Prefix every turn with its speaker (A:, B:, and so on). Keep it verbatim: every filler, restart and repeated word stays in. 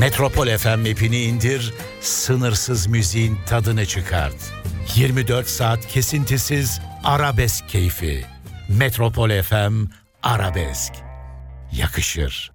A: Metropol F M app'ini indir, sınırsız müziğin tadını çıkart. yirmi dört saat kesintisiz arabesk keyfi. Metropol F M Arabesk. Yakışır.